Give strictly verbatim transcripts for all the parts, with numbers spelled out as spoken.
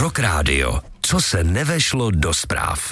Rock Radio. Co se nevešlo do zpráv.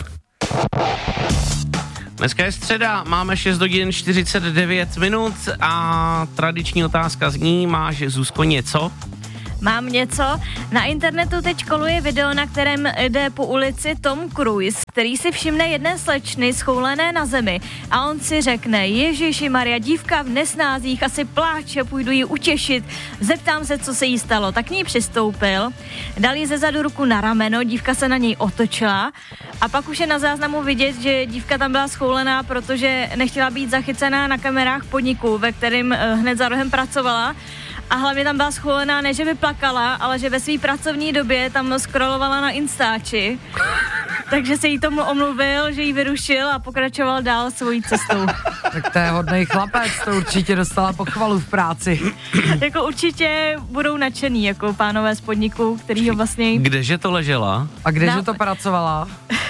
Dneska je středa, máme šest hodin čtyřicet devět minut a tradiční otázka zní, máš, Zuzko, něco? Mám něco. Na internetu teď koluje video, na kterém jde po ulici Tom Cruise, který si všimne jedné slečny schoulené na zemi a on si řekne: Ježiši Maria, dívka v nesnázích asi pláče, půjdu ji utěšit, zeptám se, co se jí stalo. Tak k ní přistoupil, dal jí zezadu ruku na rameno, dívka se na něj otočila a pak už je na záznamu vidět, že dívka tam byla schoulená, protože nechtěla být zachycená na kamerách podniku, ve kterém hned za rohem pracovala. A hlavně tam byla schoulená, ne že by plakala, ale že ve své pracovní době tam scrollovala na Instači. Takže se jí tomu omluvil, že jí vyrušil a pokračoval dál svojí cestou. Tak to je hodnej chlapec, to určitě dostala pochvalu v práci. Jako určitě budou nadšený, jako pánové z podniku, který ho vlastně... Kdeže to ležela? A kdeže Na... to pracovala?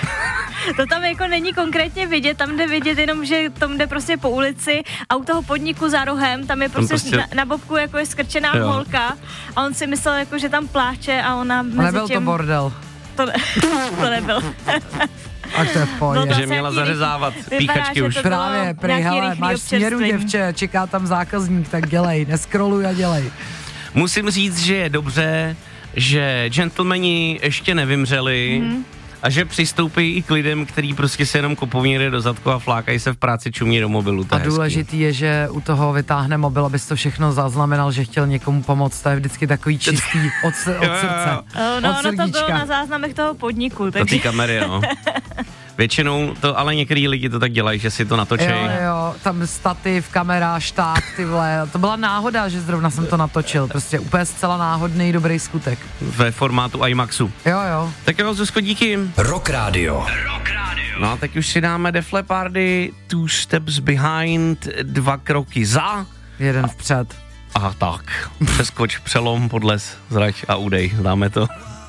To tam jako není konkrétně vidět, tam jde vidět jenom, že tam jde prostě po ulici a u toho podniku za rohem, tam je prostě, prostě... Na, na bobku jako je skrčená jo. holka a on si myslel jako, že tam pláče a ona mezi a nebyl tím... to bordel. To, ne... to nebyl. A to je v pohodě. No, že měla zařezávat píchačky už. Právě, prej, hele, máš směru, děvče, čeká tam zákazník, tak dělej, neskroluj a dělej. Musím říct, že je dobře, že gentlemani ještě nevymřeli, mm. a že přistoupí i k lidem, který prostě se jenom kopou někde do zadku a flákají se v práci, čumí do mobilu. To a je důležitý je, že u toho vytáhne mobil, abys to všechno zaznamenal, že chtěl někomu pomoct. To je vždycky takový čistý od, od srdce. Oh, no, no, to bylo na záznamech toho podniku. Takže... To té kamery, no. Většinou to, ale některý lidi to tak dělají, že si to natočí. Jo, jo, tam stativ, kamera, štáb, ty vole. To byla náhoda, že zrovna jsem to natočil. Prostě úplně zcela náhodný, dobrý skutek. Ve formátu IMAXu. Jo, jo. Tak jo, Zuzko, díky. Rock Radio. Rock Radio. No a teď už si dáme Def Leppardy, Two Steps Behind, dva kroky za. Jeden vpřed. A tak, přeskoč, přelom, podles, zrať a udej, dáme to.